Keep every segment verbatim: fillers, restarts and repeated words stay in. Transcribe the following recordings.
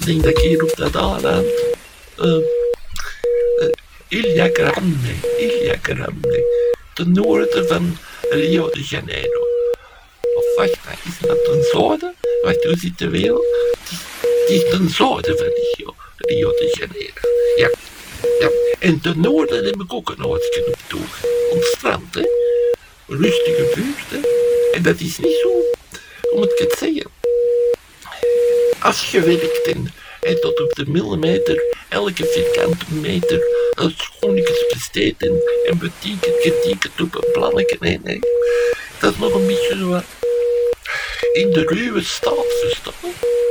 denk dat ik hier op dat aanraad. Uh, uh, Ilha Grande, Ilha Grande. Ten noorden van Rio de Janeiro. Of wacht, is dat ten zuiden? Wacht, hoe zit de wereld? Het is, het is ten zuiden van Rio, Rio de Janeiro. Ja, ja. En ten noorden heb ik ook een oudje op toeg. Op het strand, hè. Een rustige buurt, hè. En dat is niet zo, hoe moet ik het zeggen? Als je werkt en, en tot op de millimeter, elke vierkante meter, een schoonlijkes besteed en, en betieken, getieken op een plannetje, nee, nee. Dat is nog een beetje zo in de ruwe staat verstaan.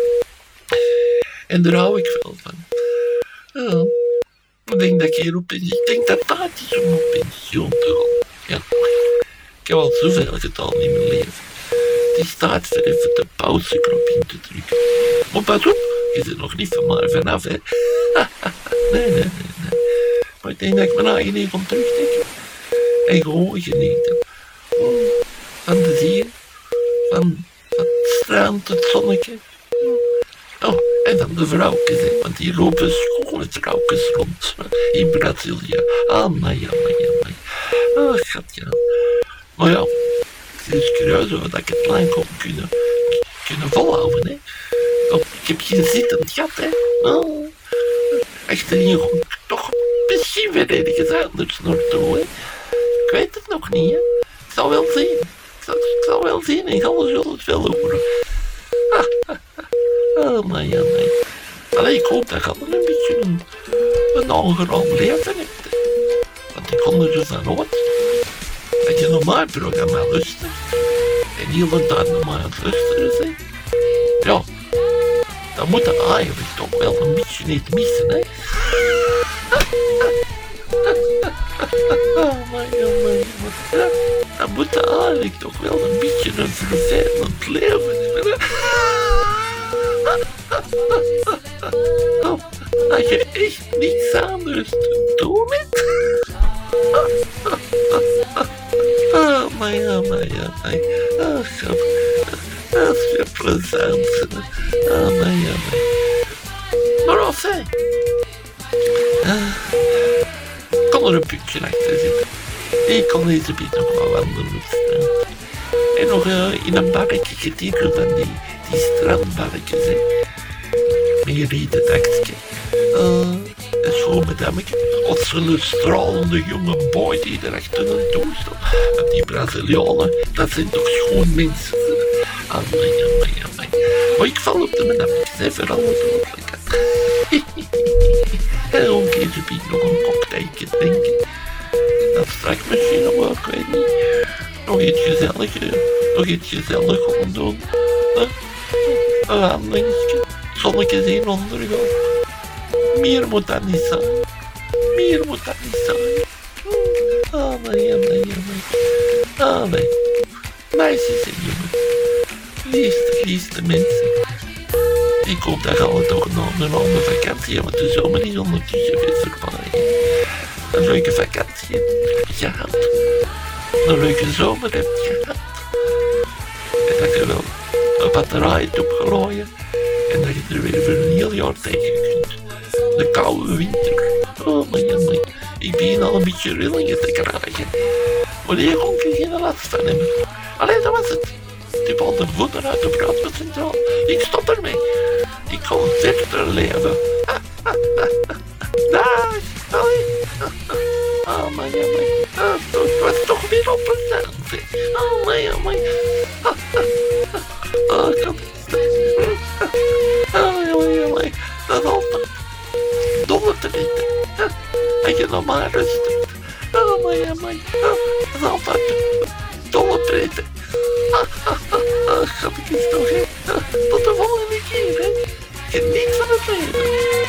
En daar hou ik wel van. Ja, ik denk dat ik hierop in. Ik denk dat dat is om op pensioen te gaan. Ja. Ik heb al zoveel gedaan in mijn leven. Het is tijd voor even de pauzeknop in te drukken. Maar pas op, je zit nog niet van mij vanaf, hè. nee, nee, nee, nee. Maar ik denk dat ik me nou even van terugdenken. En gewoon genieten. Van de zee, van het strand, het zonnetje. Oh, en dan de vrouwtjes, hè, want die lopen schone vrouwtjes rond in Brazilië. Ah, my, amai, amai. Ah, schatje. Maar ja, het is curieus of dat ik het lang kon kunnen, kunnen volhouden, hè. Oh, ik heb geen zittend gat, hè. Oh, achterin kom ik toch misschien weer ergens anders naartoe, hè. Ik weet het nog niet, hè. Ik zal wel zien. Ik zal, ik zal wel zien en alle zullen het wel horen. Oh, my, oh, my. Allee, ik hoop dat je al een beetje een, een aangenaam leven hebt. Hè. Want ik kon er zo van uit dat je naar mijn programma luistert. En heel de tijd naar mij aan het luisteren zijn. Ja, dan moet je eigenlijk toch wel een beetje niet missen, hè. Oh, my, oh, my, my. Dan moet je eigenlijk toch wel een beetje een vervelend leven hebben, hè. Oh, dat je echt niks anders te doen hebt. Oh, my, oh, my, oh, my. Oh, schat. Dat is weer plezant. Oh, my, oh, my. Maar enfin. Uh, ik kon er een puntje achter zitten. Ik kon deze biet nog wel wandelen op straat. En nog uh, in een barretje getekend van die, die strandbarretjes, hè. Met je rieten dakje. Uh, een schoon madammetje. Als een stralende jonge boy die er achter een toe staat. Want die Brazilianen, dat zijn toch schoon mensen. Amai, amai, amai. Maar ik val op de madammetjes, hè, voor alle duidelijkheid. En ook eens een nog een cocktailtje drinken. Dat straks misschien nog wel, ik weet niet. Nog iets gezellig, nog iets gezellig gewoon doen. Huh? Een wandelingetje, zonnetje zien ondergaan. Meer moet dat niet zijn. Meer moet dat niet zijn. Ah, nee, ah, nee, ah, nee. Ah, nee. Meisjes en jongens. Liefste, liefste mensen. Ik hoop dat je alle toch nog een andere vakantie hebben, want de zomer is ondertussen weer voorbij. Een leuke vakantie heb je gehad. Een leuke zomer heb je gehad. En dat je wel een batterij hebt opgelooien. En dat je er weer voor een heel jaar tegen kunt. De koude winter. Oh my, oh my. Ik begin al een beetje rillingen te krijgen. Maar hier kon ik geen last van hebben. Allee, dat was het. Ik heb al de voeten uit de brandweercentraal. Ik stop ermee. Ik kon verder leven. Dag. Allee. Oh my, oh my. Het was toch weer op een zand. Oh my, oh my. Oh, ik kan niet. Oh my, oh my. Dat is altijd dolle te weten. Als je nog maar rust hebt. Oh my, oh my. Dat is altijd dolle te weten. Schat, ik is toch, hè. Tot de volgende keer, hè. Geniet van het leven.